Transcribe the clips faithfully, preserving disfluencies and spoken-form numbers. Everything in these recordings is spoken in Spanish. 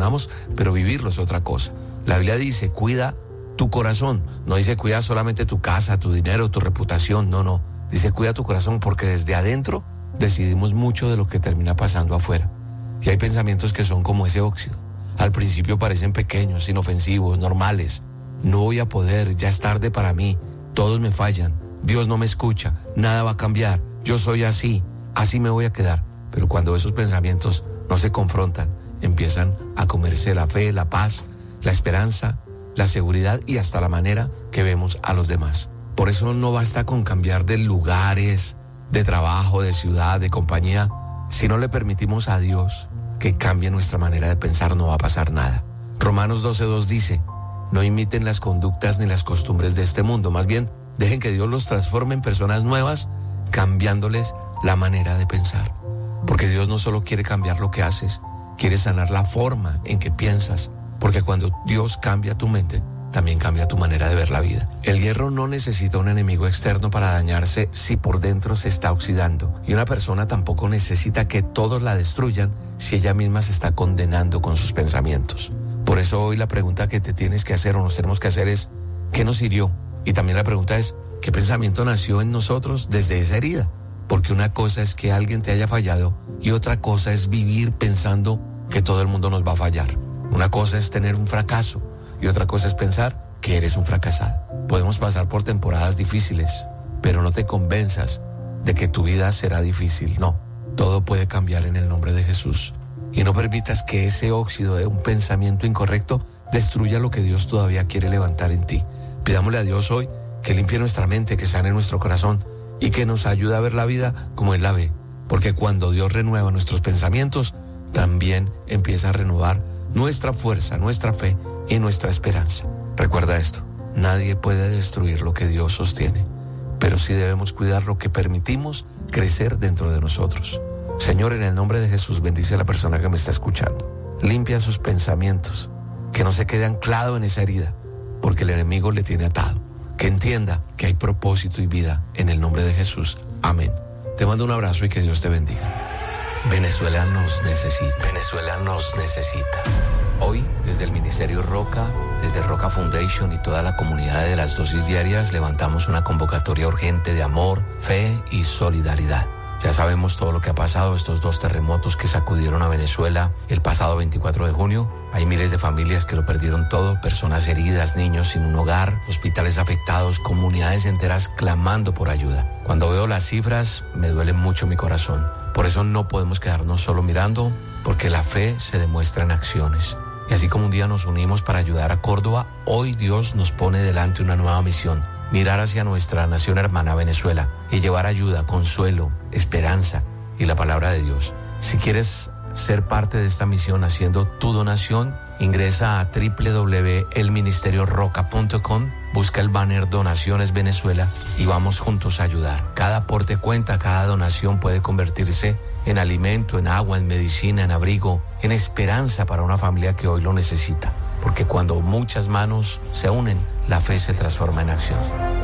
mencionamos, pero vivirlo es otra cosa. La Biblia dice, cuida tu corazón. No dice cuida solamente tu casa, tu dinero, tu reputación. No, no. Dice cuida tu corazón porque desde adentro decidimos mucho de lo que termina pasando afuera. Y hay pensamientos que son como ese óxido. Al principio parecen pequeños, inofensivos, normales. No voy a poder, ya es tarde para mí. Todos me fallan. Dios no me escucha. Nada va a cambiar. Yo soy así. Así me voy a quedar. Pero cuando esos pensamientos no se confrontan, empiezan a comerse la fe, la paz, la esperanza, la seguridad y hasta la manera que vemos a los demás. Por eso no basta con cambiar de lugares, de trabajo, de ciudad, de compañía. Si no le permitimos a Dios que cambie nuestra manera de pensar, no va a pasar nada. Romanos doce dos dice, no imiten las conductas ni las costumbres de este mundo. Más bien, dejen que Dios los transforme en personas nuevas, cambiándoles la manera de pensar. Porque Dios no solo quiere cambiar lo que haces, quiere sanar la forma en que piensas. Porque cuando Dios cambia tu mente, también cambia tu manera de ver la vida. El hierro no necesita un enemigo externo para dañarse si por dentro se está oxidando. Y una persona tampoco necesita que todos la destruyan si ella misma se está condenando con sus pensamientos. Por eso hoy la pregunta que te tienes que hacer o nos tenemos que hacer es, ¿qué nos hirió? Y también la pregunta es, ¿qué pensamiento nació en nosotros desde esa herida? Porque una cosa es que alguien te haya fallado y otra cosa es vivir pensando que todo el mundo nos va a fallar. Una cosa es tener un fracaso y otra cosa es pensar que eres un fracasado. Podemos pasar por temporadas difíciles, pero no te convenzas de que tu vida será difícil. No, todo puede cambiar en el nombre de Jesús. Y no permitas que ese óxido de un pensamiento incorrecto destruya lo que Dios todavía quiere levantar en ti. Pidámosle a Dios hoy que limpie nuestra mente, que sane nuestro corazón y que nos ayude a ver la vida como Él la ve. Porque cuando Dios renueva nuestros pensamientos, también empieza a renovar nuestra fuerza, nuestra fe y nuestra esperanza. Recuerda esto, nadie puede destruir lo que Dios sostiene, pero sí debemos cuidar lo que permitimos crecer dentro de nosotros. Señor, en el nombre de Jesús, bendice a la persona que me está escuchando. Limpia sus pensamientos, que no se quede anclado en esa herida, porque el enemigo le tiene atado. Que entienda que hay propósito y vida en el nombre de Jesús. Amén. Te mando un abrazo y que Dios te bendiga. Venezuela nos necesita. Venezuela nos necesita. Hoy, desde el Ministerio Roca, desde Roca Foundation y toda la comunidad de las dosis diarias, levantamos una convocatoria urgente de amor, fe y solidaridad. Ya sabemos todo lo que ha pasado, estos dos terremotos que sacudieron a Venezuela el pasado veinticuatro de junio. Hay miles de familias que lo perdieron todo, personas heridas, niños sin un hogar, hospitales afectados, comunidades enteras clamando por ayuda. Cuando veo las cifras, me duele mucho mi corazón. Por eso no podemos quedarnos solo mirando, porque la fe se demuestra en acciones. Y así como un día nos unimos para ayudar a Córdoba, hoy Dios nos pone delante una nueva misión. Mirar hacia nuestra nación hermana Venezuela y llevar ayuda, consuelo, esperanza y la palabra de Dios. Si quieres ser parte de esta misión haciendo tu donación, ingresa a doble u doble u doble u punto el ministerio roca punto com, busca el banner Donaciones Venezuela y vamos juntos a ayudar. Cada aporte cuenta, cada donación puede convertirse en alimento, en agua, en medicina, en abrigo, en esperanza para una familia que hoy lo necesita. Porque cuando muchas manos se unen, la fe se transforma en acción.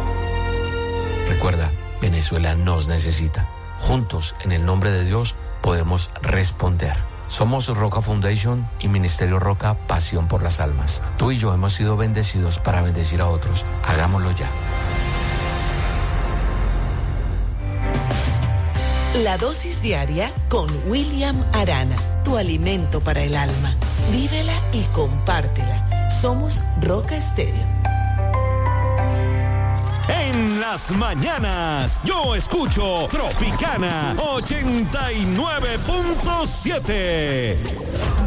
Recuerda, Venezuela nos necesita. Juntos, en el nombre de Dios, podemos responder. Somos Roca Foundation y Ministerio Roca, pasión por las almas. Tú y yo hemos sido bendecidos para bendecir a otros. Hagámoslo ya. La dosis diaria con William Arana, tu alimento para el alma. Vívela y compártela. Somos Roca Estéreo. En las mañanas, yo escucho Tropicana ochenta y nueve punto siete.